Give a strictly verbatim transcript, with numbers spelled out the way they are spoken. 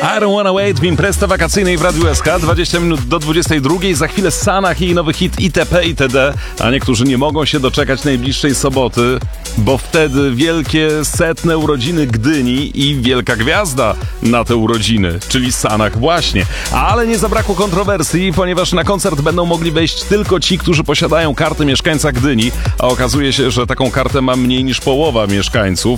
I don't wanna wait w imprezie wakacyjnej w Radiu S K. dwadzieścia minut do dwudziestej drugiej. Za chwilę Sanach i jej nowy hit itp. itd. A niektórzy nie mogą się doczekać najbliższej soboty, bo wtedy wielkie setne urodziny Gdyni i wielka gwiazda na te urodziny, czyli Sanach właśnie. Ale nie zabrakło kontrowersji, ponieważ na koncert będą mogli wejść tylko ci, którzy posiadają kartę mieszkańca Gdyni, a okazuje się, że taką kartę ma mniej niż połowa mieszkańców.